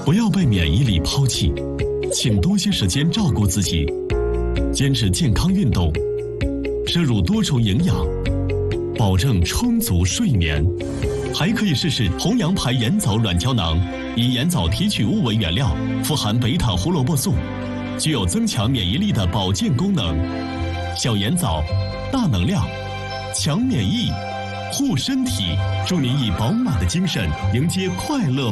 不要被免疫力抛弃，请多些时间照顾自己，坚持健康运动，摄入多种营养，保证充足睡眠。还可以试试红羊牌盐枣软胶囊，以盐枣提取物为原料，富含贝塔胡萝卜素，具有增强免疫力的保健功能。小盐枣，大能量，强免疫，护身体，祝您以饱满的精神迎接快乐